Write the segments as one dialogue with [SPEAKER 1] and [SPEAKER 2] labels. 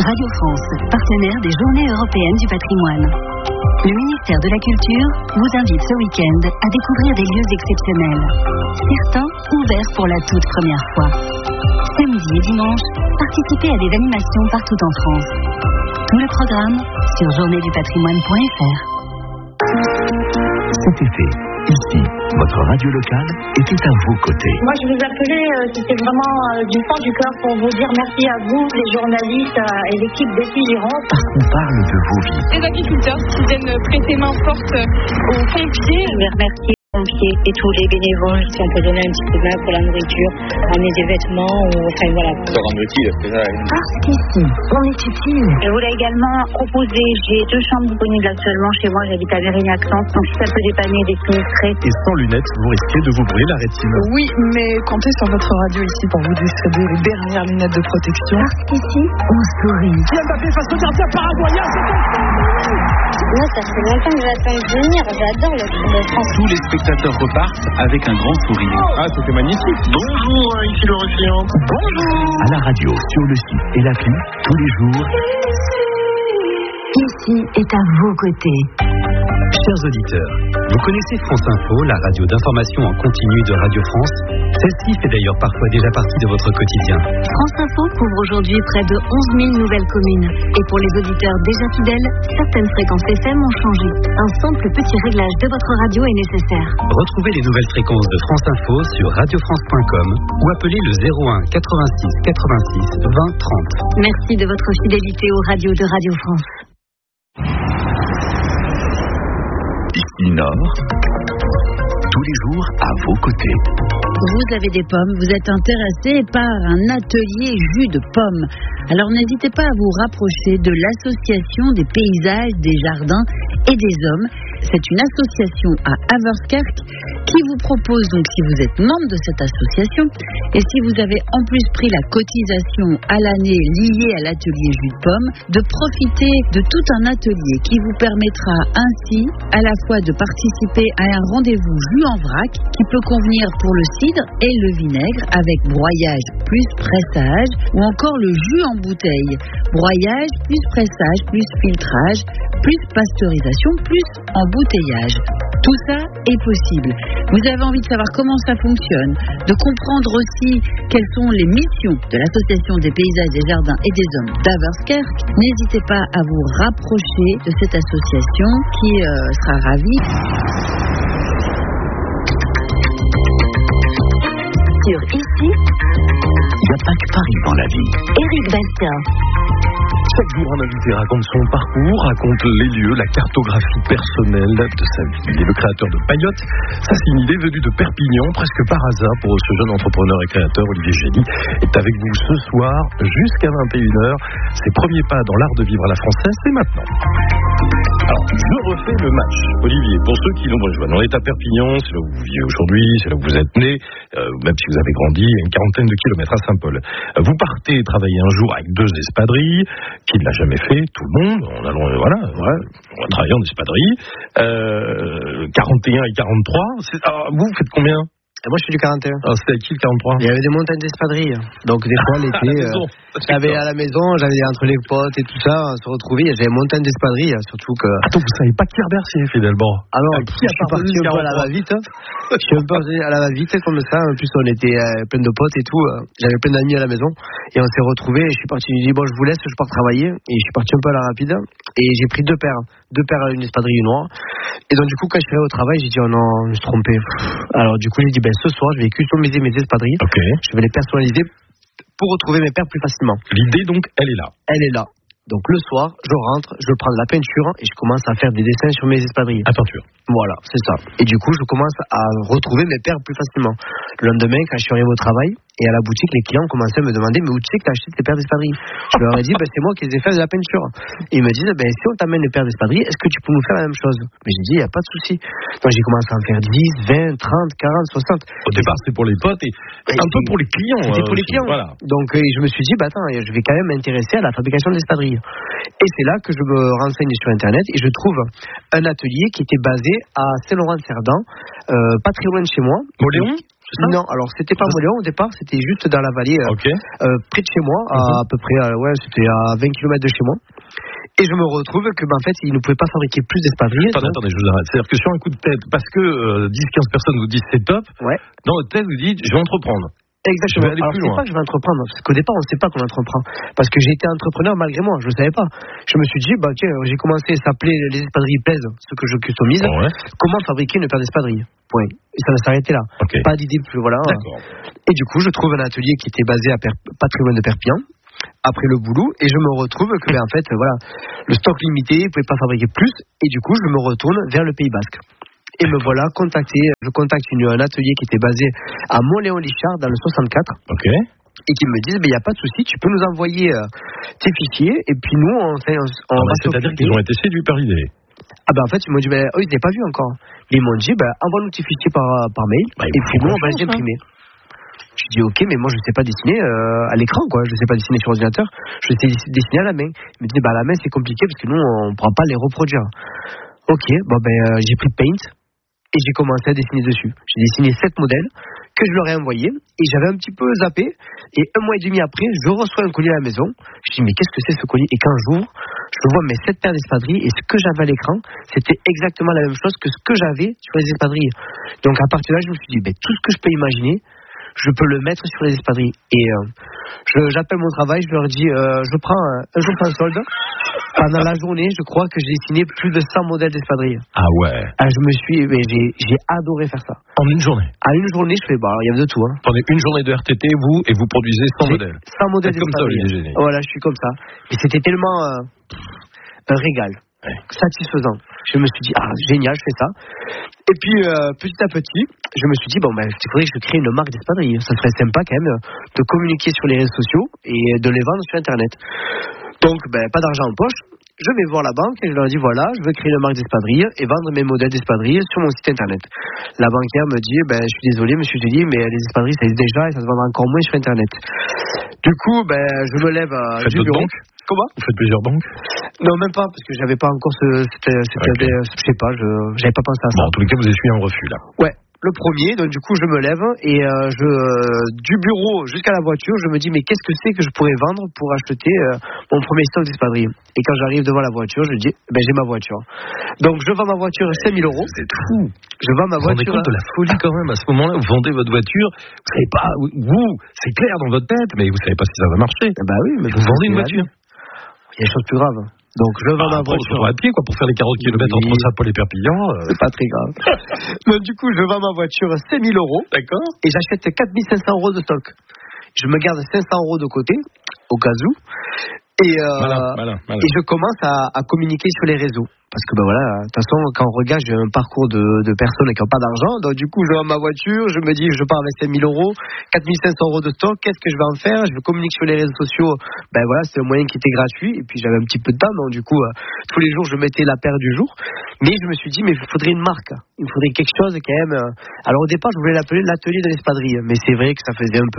[SPEAKER 1] Radio France, partenaire des Journées européennes du patrimoine. Le ministère de la Culture vous invite ce week-end à découvrir des lieux exceptionnels, certains ouverts pour la toute première fois. Samedi et dimanche, participez à des animations partout en France. Tout le programme sur journéedupatrimoine.fr.
[SPEAKER 2] Cet été, ici, votre radio locale était à vos côtés.
[SPEAKER 3] Moi, je vous appelais, c'était vraiment du fond du cœur pour vous dire merci à vous, les journalistes et l'équipe d'Ici Gironde.
[SPEAKER 2] Parce qu'on parle de vos vies.
[SPEAKER 4] Les agriculteurs qui viennent prêter main forte aux pompiers.
[SPEAKER 3] Je vais remercier les pompiers et tous les bénévoles qui ont donné un petit coup de main pour la nourriture, amener des vêtements, enfin voilà.
[SPEAKER 5] Ça rend utile, c'est ça.
[SPEAKER 1] Parce qu'ici, on est utile.
[SPEAKER 3] Je voulais également proposer, j'ai 2 chambres disponibles actuellement chez moi, j'habite à Mérignac-Centre, donc si ça peut dépanner des sinistrés.
[SPEAKER 6] Et sans lunettes, vous risquez de vous brûler la rétine.
[SPEAKER 4] Oui, mais comptez sur votre radio ici pour vous distribuer les dernières lunettes de protection.
[SPEAKER 1] Parce qu'ici, on sourit.
[SPEAKER 4] Mbappé face au gardien paraguayen,
[SPEAKER 3] Moi, ça fait longtemps que j'attends de venir, j'adore l'équipe de France.
[SPEAKER 6] Tous les spectateurs repartent avec un grand sourire.
[SPEAKER 5] Ah, c'était magnifique. Bonjour, ici le Océan. Bonjour.
[SPEAKER 2] À la radio, sur le site et l'appli, tous les jours.
[SPEAKER 1] Ici est à vos côtés.
[SPEAKER 7] Chers auditeurs, vous connaissez France Info, la radio d'information en continu de Radio France. Celle-ci fait d'ailleurs parfois déjà partie de votre quotidien.
[SPEAKER 1] France Info couvre aujourd'hui près de 11 000 nouvelles communes. Et pour les auditeurs déjà fidèles, certaines fréquences FM ont changé. Un simple petit réglage de votre radio est nécessaire.
[SPEAKER 7] Retrouvez les nouvelles fréquences de France Info sur radiofrance.com ou appelez le 01 86 86 20 30.
[SPEAKER 1] Merci de votre fidélité aux radios de Radio France.
[SPEAKER 2] Ici Nord, tous les jours à vos côtés.
[SPEAKER 8] Vous avez des pommes, vous êtes intéressé par un atelier jus de pommes. Alors n'hésitez pas à vous rapprocher de l'association des paysages, des jardins et des hommes. C'est une association à Haverskerk qui vous propose, donc si vous êtes membre de cette association et si vous avez en plus pris la cotisation à l'année liée à l'atelier jus de pommes, de profiter de tout un atelier qui vous permettra ainsi à la fois de participer à un rendez-vous jus en vrac qui peut convenir pour le cidre et le vinaigre avec broyage plus pressage ou encore le jus en bouteille, broyage plus pressage plus filtrage plus pasteurisation plus embouteillage. Tout ça est possible. Vous avez envie de savoir comment ça fonctionne, de comprendre aussi quelles sont les missions de l'Association des paysages, des jardins et des hommes d'Haverskerk. N'hésitez pas à vous rapprocher de cette association qui sera ravie.
[SPEAKER 1] Sur Ici,
[SPEAKER 2] Il n'y a pas que Paris dans la vie.
[SPEAKER 1] Éric Bastien.
[SPEAKER 6] Chaque jour, un invité raconte son parcours, raconte les lieux, la cartographie personnelle de sa vie. Il est le créateur de Payotte. Ça, c'est une idée venue de Perpignan, presque par hasard pour ce jeune entrepreneur et créateur, Olivier Gély, est avec vous ce soir jusqu'à 21h. Ses premiers pas dans l'art de vivre à la française, c'est maintenant. Alors, je refais le match. Olivier, pour ceux qui l'ont rejoint, on est à Perpignan, c'est là où vous vivez aujourd'hui, c'est là où vous êtes né, même si vous avez grandi à une quarantaine de kilomètres à Saint-Paul. Vous partez travailler un jour avec 2 espadrilles. Qui ne l'a jamais fait, tout le monde, on va travailler en espadrille, 41 et 43, vous faites combien?
[SPEAKER 9] Moi, je suis du 41.
[SPEAKER 6] C'était avec qui le 43?
[SPEAKER 9] Il y avait des montagnes d'espadrilles. Donc, des fois, l'été, j'avais à la maison, j'avais entre les potes et tout ça, on se retrouvait, il y avait des montagnes d'espadrilles, surtout que...
[SPEAKER 6] Attends, vous savez pas qui est Bercier, Fidèlement?
[SPEAKER 9] Ah non, je suis parti un peu à la va-vite. Je suis un peu à la va-vite, comme ça. En plus, on était plein de potes et tout. J'avais plein d'amis à la maison. Et on s'est retrouvés, et je suis parti, j'ai dit, bon, je vous laisse, je pars travailler. Et je suis parti un peu à la rapide. Et j'ai pris 2 paires. 2 paires, une espadrille, une noire. Et donc, du coup, quand je suis allé au travail, j'ai dit, oh non, je me suis trompé. Alors, du coup, j'ai dit, ce soir, je vais customiser mes espadrilles.
[SPEAKER 6] Okay.
[SPEAKER 9] Je vais les personnaliser pour retrouver mes paires plus facilement.
[SPEAKER 6] L'idée, donc, elle est là.
[SPEAKER 9] Elle est là. Donc, le soir, je rentre, je prends de la peinture et je commence à faire des dessins sur mes espadrilles.
[SPEAKER 6] À peinture.
[SPEAKER 9] Voilà, c'est ça. Et du coup, je commence à retrouver mes paires plus facilement. Le lendemain, quand je suis arrivé au travail, et à la boutique, les clients commençaient à me demander, mais où tu sais que tu as acheté tes paires d'espadrilles? Je leur ai dit, c'est moi qui les ai fait de la peinture. Et ils me disent, si on t'amène les paires d'espadrilles, est-ce que tu peux nous faire la même chose? Mais j'ai dit, il n'y a pas de souci. Donc j'ai commencé à en faire 10, 20, 30, 40, 60.
[SPEAKER 6] Au départ, c'est pour les potes et un peu pour les clients.
[SPEAKER 9] C'était pour les clients.
[SPEAKER 6] Voilà.
[SPEAKER 9] Donc je me suis dit, attends, je vais quand même m'intéresser à la fabrication d'espadrilles. Et c'est là que je me renseigne sur Internet et je trouve un atelier qui était basé à Saint-Laurent-de-Cerdan, pas très loin de chez moi.
[SPEAKER 6] Moléon? c'est ça?
[SPEAKER 9] Non, alors c'était pas à Moléon au départ, c'était juste dans la vallée, près de chez moi, à peu près, c'était à 20 km de chez moi. Et je me retrouve que, en fait, ils ne pouvaient pas fabriquer plus d'espadrilles.
[SPEAKER 6] Attendez, je vous arrête. C'est-à-dire que sur un coup de tête, parce que 10-15 personnes vous disent c'est top, dans votre tête, vous dites je vais entreprendre.
[SPEAKER 9] Exactement. Alors, c'est pas que je vais entreprendre, parce qu'au départ, on ne sait pas qu'on entreprend. Parce que j'ai été entrepreneur malgré moi, je ne savais pas. Je me suis dit, tiens, j'ai commencé à s'appeler les espadrilles plaisent, ce que je customise. Comment fabriquer une paire d'espadrilles? Point. Et ça va s'arrêter là. Pas d'idée plus, voilà.
[SPEAKER 6] D'accord.
[SPEAKER 9] Et du coup, je trouve un atelier qui était basé à pas très loin de Perpignan. Après le boulot, et je me retrouve que, en fait, voilà, le stock limité, vous ne pouvez pas fabriquer plus, et du coup, je me retourne vers le Pays Basque. Et me voilà contacté, je contacte un atelier qui était basé à Mont-Léon-Lichard dans le 64. Et qui me disent, il n'y a pas de souci, tu peux nous envoyer tes fichiers, et puis nous, on va
[SPEAKER 6] c'est-à-dire qu'ils ont été séduits par l'idée.
[SPEAKER 9] En fait, ils m'ont dit, ils n'avaient pas vu encore. Ils m'ont dit, envoie-nous tes fichiers par mail, et puis nous, on va les imprimer. Je dis ok, mais moi je sais pas dessiner à l'écran, quoi. Je sais pas dessiner sur ordinateur. Je sais dessiner à la main. Il me dit à la main c'est compliqué parce que nous on pourra pas les reproduire. Ok, j'ai pris Paint et j'ai commencé à dessiner dessus. J'ai dessiné 7 modèles que je leur ai envoyés et j'avais un petit peu zappé. Et 1 mois et demi après, je reçois un colis à la maison. Je dis mais qu'est-ce que c'est ce colis? Et quand j'ouvre, je vois mes 7 paires d'espadrilles et ce que j'avais à l'écran, c'était exactement la même chose que ce que j'avais sur les espadrilles. Donc à partir de là, je me suis dit tout ce que je peux imaginer, je peux le mettre sur les espadrilles. Et j'appelle mon travail, je leur dis je prends un jour sans solde. Pendant la journée, je crois que j'ai dessiné plus de 100 modèles d'espadrilles.
[SPEAKER 6] Ah ouais.
[SPEAKER 9] J'ai adoré faire ça.
[SPEAKER 6] En une journée?
[SPEAKER 9] À une journée, je fais il y avait de tout.
[SPEAKER 6] Pendant une journée de RTT, et vous produisez 100 modèles.
[SPEAKER 9] 100 modèles d'espadrilles. Voilà, je suis comme ça. Et c'était tellement un régal. Satisfaisant. Je me suis dit génial, je fais ça. Et puis petit à petit, je me suis dit il faudrait que je crée une marque d'espadrilles. Ça serait sympa quand même de communiquer sur les réseaux sociaux et de les vendre sur internet. Donc pas d'argent en poche, je vais voir la banque et je leur dis voilà, je veux créer une marque d'espadrilles et vendre mes modèles d'espadrilles sur mon site internet. La banquière me dit je suis désolé monsieur Julie, mais les espadrilles ça existe déjà et ça se vendra encore moins sur internet. Du coup je me lève du bureau. Comment?
[SPEAKER 6] Vous faites plusieurs banques?
[SPEAKER 9] Non, même pas, parce que j'avais pas encore je sais pas, j'avais pas pensé à ça.
[SPEAKER 6] En tous les cas, vous essuyez un refus, là.
[SPEAKER 9] Ouais, le premier, donc du coup, je me lève et du bureau jusqu'à la voiture, je me dis, mais qu'est-ce que c'est que je pourrais vendre pour acheter mon premier stock d'espadrilles? Et quand j'arrive devant la voiture, je dis, j'ai ma voiture. Donc, je vends ma voiture 5 000 euros.
[SPEAKER 6] C'est fou.
[SPEAKER 9] Je vends ma voiture.
[SPEAKER 6] Vous vous rendez compte de la folie quand même, à ce moment-là, vous vendez votre voiture, vous savez pas, c'est clair dans votre tête, mais vous savez pas si ça va marcher.
[SPEAKER 9] Oui, mais
[SPEAKER 6] vous vendez une voiture.
[SPEAKER 9] Il y a des choses plus graves. Donc je vends ma voiture.
[SPEAKER 6] À pied, pour faire les 40 km entre Saint-Paul et Perpignan.
[SPEAKER 9] C'est pas très grave. Donc du coup, je vends ma voiture 5 000 euros.
[SPEAKER 6] D'accord.
[SPEAKER 9] Et j'achète 4 500 euros de stock. Je me garde 500 euros de côté, au cas où. Et je commence à communiquer sur les réseaux. Parce que de toute façon, quand on regarde, j'ai un parcours de personnes qui n'ont pas d'argent. Donc du coup, je vends ma voiture, je me dis, je pars avec 5 000 euros, 4 500 euros de stock, qu'est-ce que je vais en faire? Je vais communiquer sur les réseaux sociaux. C'est un moyen qui était gratuit. Et puis j'avais un petit peu de temps, donc du coup, tous les jours, je mettais la paire du jour. Mais je me suis dit, mais il faudrait une marque. Il faudrait quelque chose quand même. Alors au départ, je voulais l'appeler l'atelier de l'espadrille. Mais c'est vrai que ça faisait un peu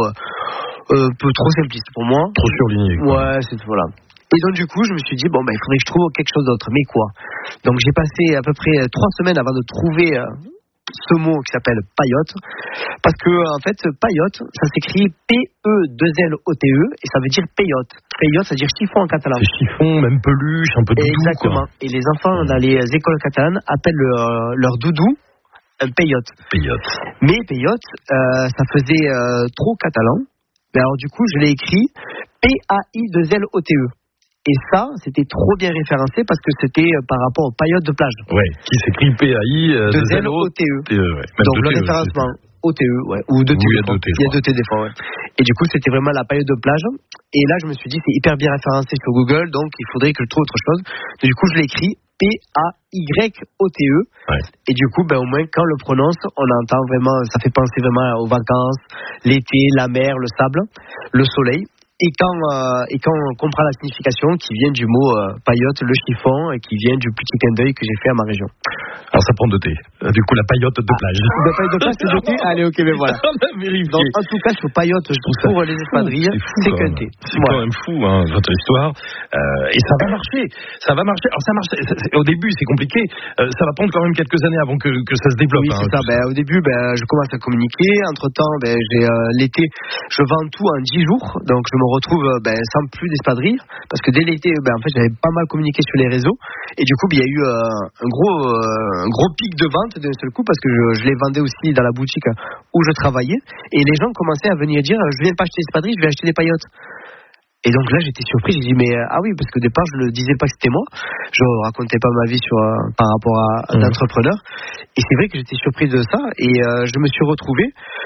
[SPEAKER 9] trop simpliste pour moi.
[SPEAKER 6] Trop surligné.
[SPEAKER 9] Ouais, voilà. Et donc du coup, je me suis dit, il faudrait que je trouve quelque chose d'autre. Mais quoi? Donc j'ai passé à peu près 3 semaines avant de trouver ce mot qui s'appelle paillote. Parce que, en fait, paillote, ça s'écrit P-E-2-L-O-T-E et ça veut dire paillote. Paillote, ça veut dire chiffon en catalan.
[SPEAKER 6] C'est chiffon, même peluche, un peu doudou.
[SPEAKER 9] Exactement. Quoi. Et les enfants dans les écoles catalanes appellent leur doudou un paillote.
[SPEAKER 6] Paillote.
[SPEAKER 9] Mais paillote, ça faisait trop catalan. Mais alors du coup, je l'ai écrit P-A-I-2-L-O-T-E. Et ça, c'était trop bien référencé parce que c'était par rapport aux paillotes de plage.
[SPEAKER 6] Ouais, qui s'écrit P-A-I-2-L-O-T-E.
[SPEAKER 9] Donc le référencement OTE, ou 2T.
[SPEAKER 6] Il y a
[SPEAKER 9] 2T des fois, ouais. Et du coup, c'était vraiment la paillote de plage. Et là, je me suis dit, c'est hyper bien référencé sur Google, donc il faudrait que je trouve autre chose. Et du coup, je l'ai écrit P-A-Y-O-T-E. Ouais. Et du coup, au moins, quand on le prononce, on entend vraiment, ça fait penser vraiment aux vacances, l'été, la mer, le sable, le soleil. Et quand on comprend la signification qui vient du mot paillote, le chiffon, et qui vient du petit clin d'œil que j'ai fait à ma région.
[SPEAKER 6] Alors ça prend de thé. Du coup, la paillote de plage.
[SPEAKER 9] La paillote de plage, c'est de thé. Allez, ok, mais voilà. Donc, en tout cas, sur paillote, pour les espadrilles, c'est qu'un thé.
[SPEAKER 6] C'est quand même fou, hein, votre histoire. Et ça va marcher. Ça va marcher. Alors ça marche. Au début, c'est compliqué. Ça va prendre quand même quelques années avant que ça se développe.
[SPEAKER 9] Oui, c'est ça. Au début, je commence à communiquer. Entre-temps, j'ai l'été, je vends tout en 10 jours. Donc, je me retrouve sans plus d'espadrilles. Parce que dès l'été, en fait, j'avais pas mal communiqué sur les réseaux. Et du coup, il y a eu un gros pic de vente d'un seul coup parce que je les vendais aussi dans la boutique où je travaillais. Et les gens commençaient à venir dire je viens pas acheter d'espadrilles, je vais acheter des paillotes. Et donc là, j'étais surpris. J'ai dit mais oui, parce qu'au départ, je ne disais pas que c'était moi. Je racontais pas ma vie par rapport à l'entrepreneur. Et c'est vrai que j'étais surpris de ça. Et je me suis retrouvé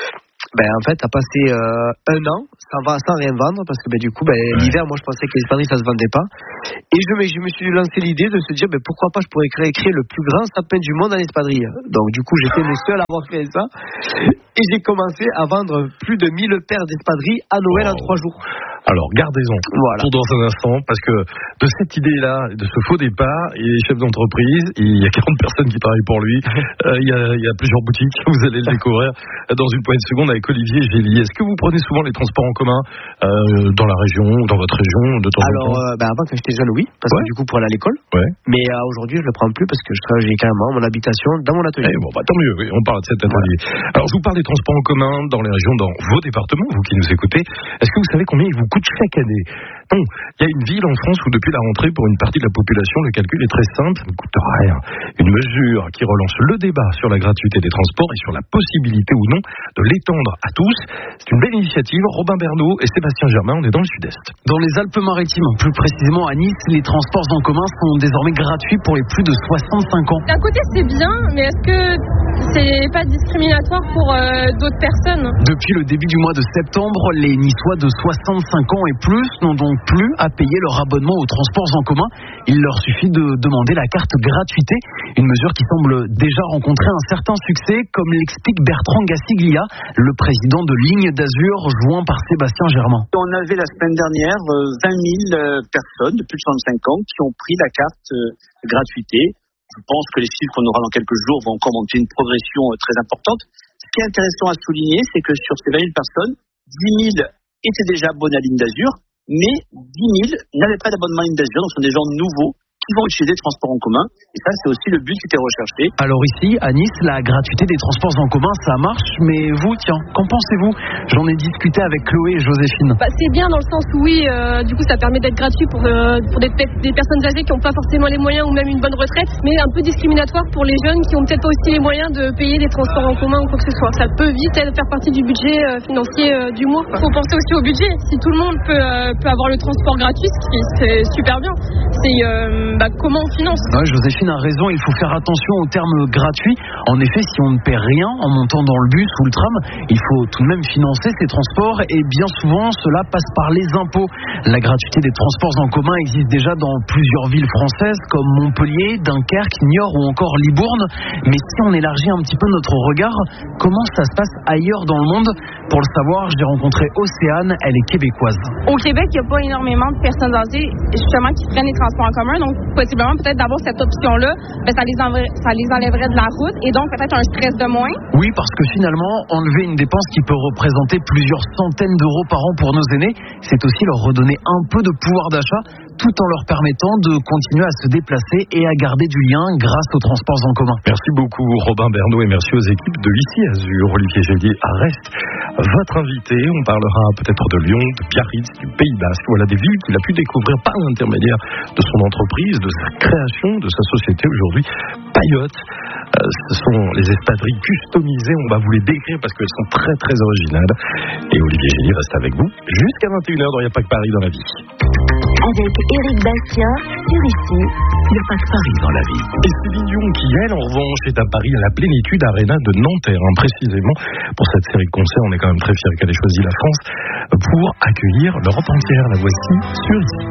[SPEAKER 9] en fait, à passer un an sans rien vendre parce que du coup, l'hiver, moi, je pensais que les espadrilles, ça se vendait pas. Et je me suis lancé l'idée de se dire pourquoi pas je pourrais créer le plus grand sapin du monde en espadrilles. Donc du coup, j'étais le seul à avoir créé ça. Et j'ai commencé à vendre plus de 1000 paires d'espadrilles à Noël en 3 jours.
[SPEAKER 6] Alors, gardez-en pour dans un instant, parce que de cette idée-là, de ce faux départ, il est chef d'entreprise, il y a 40 personnes qui travaillent pour lui, il y a plusieurs boutiques, vous allez le découvrir dans une poignée de secondes avec Olivier Gély. Est-ce que vous prenez souvent les transports en commun dans la région, dans votre région, de temps en temps?
[SPEAKER 9] Alors, avant quand j'étais jeune, oui, parce que du coup pour aller à l'école, mais aujourd'hui je le prends plus parce que j'ai carrément mon habitation dans mon atelier.
[SPEAKER 6] Tant mieux, oui, on parle de cet atelier. Alors, je vous parle des transports en commun dans les régions, dans vos départements, vous qui nous écoutez. Est-ce que vous savez combien il vous coûte chaque année? Bon, il y a une ville en France où depuis la rentrée, pour une partie de la population, le calcul est très simple, ça ne coûte rien. Une mesure qui relance le débat sur la gratuité des transports et sur la possibilité ou non de l'étendre à tous. C'est une belle initiative. Robin Bernot et Sébastien Germain, on est dans le sud-est.
[SPEAKER 10] Dans les Alpes-Maritimes, plus précisément à Nice, les transports en commun sont désormais gratuits pour les plus de 65 ans.
[SPEAKER 11] D'un côté, c'est bien, mais est-ce que c'est pas discriminatoire pour d'autres personnes?
[SPEAKER 10] Depuis le début du mois de septembre, les Niçois de 65 ans et plus n'ont donc plus à payer leur abonnement aux transports en commun. Il leur suffit de demander la carte gratuité, une mesure qui semble déjà rencontrer un certain succès, comme l'explique Bertrand Gassiglia, le président de Ligne d'Azur, joint par Sébastien Germain.
[SPEAKER 12] On avait la semaine dernière 20 000 personnes de plus de 65 ans qui ont pris la carte gratuité. Je pense que les chiffres qu'on aura dans quelques jours vont encore montrer une progression très importante. Ce qui est intéressant à souligner, c'est que sur ces 20 000 personnes, 10 000 étaient déjà abonnés à Ligne d'Azur, mais 10 000 n'avaient pas d'abonnement à Ligne d'Azur, donc ce sont des gens nouveaux qui vont utiliser les transports en commun. Et ça, c'est aussi le but qui était recherché.
[SPEAKER 10] Alors ici, à Nice, la gratuité des transports en commun, ça marche. Mais vous, qu'en pensez-vous? J'en ai discuté avec Chloé et Joséphine.
[SPEAKER 11] C'est bien dans le sens où, oui, du coup, ça permet d'être gratuit pour des personnes âgées qui n'ont pas forcément les moyens ou même une bonne retraite, mais un peu discriminatoire pour les jeunes qui n'ont peut-être pas aussi les moyens de payer des transports en commun ou quoi que ce soit. Ça peut vite faire partie du budget financier du mois. Il faut penser aussi au budget. Si tout le monde peut avoir le transport gratuit, c'est super bien. C'est comment on finance?
[SPEAKER 10] Joséphine a raison, il faut faire attention aux termes gratuits. En effet, si on ne paie rien en montant dans le bus ou le tram, il faut tout de même financer ces transports et bien souvent cela passe par les impôts. La gratuité des transports en commun existe déjà dans plusieurs villes françaises comme Montpellier, Dunkerque, Niort ou encore Libourne. Mais si on élargit un petit peu notre regard, comment ça se passe ailleurs dans le monde? Pour le savoir, j'ai rencontré Océane, elle est québécoise.
[SPEAKER 13] Au Québec, il n'y a pas énormément de personnes âgées justement qui prennent les transports en commun, donc possiblement peut-être d'avoir cette option-là, ça les enlèverait de la route et donc peut-être un stress de moins.
[SPEAKER 10] Oui, parce que finalement, enlever une dépense qui peut représenter plusieurs centaines d'euros par an pour nos aînés, c'est aussi leur redonner un peu de pouvoir d'achat tout en leur permettant de continuer à se déplacer et à garder du lien grâce aux transports en commun.
[SPEAKER 6] Merci beaucoup Robin Bernot et merci aux équipes de Ici Azur. Olivier Gély reste votre invité. On parlera peut-être de Lyon, de Biarritz, du Pays Basque. Voilà des villes qu'il a pu découvrir par l'intermédiaire de son entreprise, de sa création, de sa société aujourd'hui. Paillote, ce sont les espadrilles customisées. On va vous les décrire parce qu'elles sont très très originales. Et Olivier Gély reste avec vous jusqu'à 21h dans Il n'y a pas que Paris dans la vie.
[SPEAKER 1] Avec Éric Bastien sur Ici, il n'y a pas que Paris dans la vie.
[SPEAKER 6] Et Céline Dion qui, elle, en revanche, est à Paris à la Plénitude Arena de Nanterre, précisément. Pour cette série de concerts, on est quand même très fiers qu'elle ait choisi la France pour accueillir l'Europe entière. La voici sur Ici.